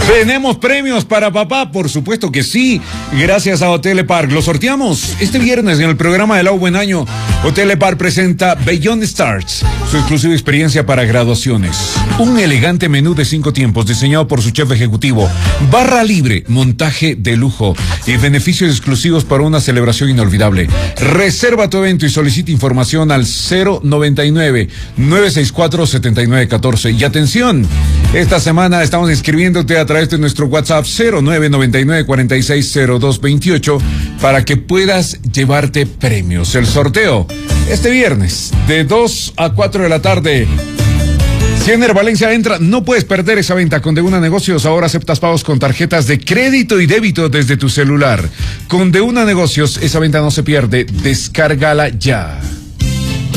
Tenemos premios para papá, por supuesto que sí, gracias a Hotel Park. Lo sorteamos este viernes en el programa de La Buen Año. Hotel Park presenta Beyond Stars, su exclusiva experiencia para graduaciones. Un elegante menú de 5 tiempos diseñado por su chef ejecutivo. Barra libre, montaje de lujo y beneficios exclusivos para una celebración inolvidable. Reserva tu evento y solicita información al 099-964-7914. Y atención, esta semana estamos inscribiéndote a través de nuestro WhatsApp 0999-460228 para que puedas llevarte premios. El sorteo este viernes de 2 a 4 de la tarde. Si Ener Valencia entra, no puedes perder esa venta. Con Deuna Negocios ahora aceptas pagos con tarjetas de crédito y débito desde tu celular. Con Deuna Negocios esa venta no se pierde. Descárgala ya.